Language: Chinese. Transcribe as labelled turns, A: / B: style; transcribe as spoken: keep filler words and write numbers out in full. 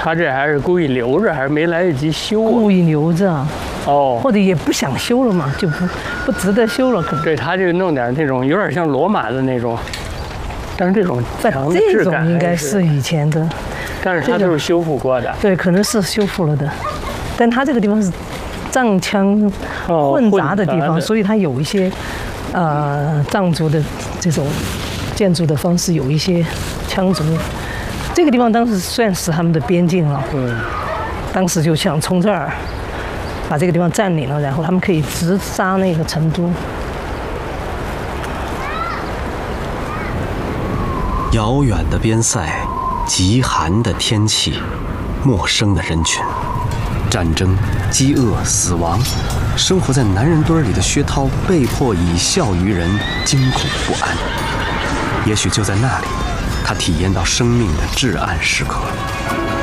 A: 他这还是故意留着，还是没来得及修啊？
B: 故意留着，
A: 哦，
B: 或者也不想修了嘛，就不不值得修了，可能。
A: 对，他就弄点那种有点像罗马的那种，但是这种墙的
B: 这
A: 质感
B: 种应该是以前的，
A: 但是它都是修复过的。
B: 对，可能是修复了的，但它这个地方是藏羌
A: 哦
B: 混杂的地方，
A: 混杂的
B: 所以它有一些呃藏族的这种建筑的方式，有一些羌族。这个地方当时算是他们的边境了，
A: 嗯，
B: 当时就想从这儿把这个地方占领了，然后他们可以直杀那个成都。
C: 遥远的边塞，极寒的天气，陌生的人群，战争、饥饿、死亡，生活在男人堆里的薛涛被迫以笑于人，惊恐不安。也许就在那里，他体验到生命的至暗时刻。